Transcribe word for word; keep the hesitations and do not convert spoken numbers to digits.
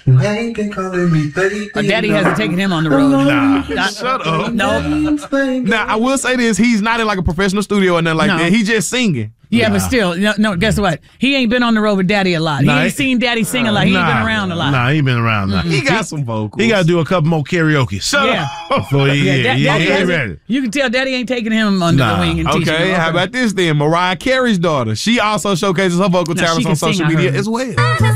You ain't been calling me baby. Her daddy hasn't taken him on the road. Nah, Not, shut up. No. Now, I will say this. He's not in like a professional studio or nothing like No. that. He just singing. Yeah, nah. but still, no, no, guess what? He ain't been on the road with daddy a lot. Nah, he ain't seen daddy sing a lot. He nah, ain't been around a lot. Nah, he ain't been around. Nah. He got some vocals. He got to do a couple more karaoke. Shut Yeah. up. Before he, Yeah, yeah, da- he, daddy he ain't hasn't- ready. You can tell daddy ain't taking him under Nah. the wing and teaching Okay, him. how about this then? Mariah Carey's daughter. She also showcases her vocal Now, she talents can on sing, social I media heard. as well.